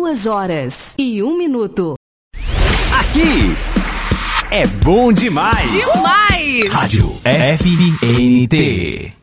2h01. Aqui é bom demais. Demais! Rádio FNT.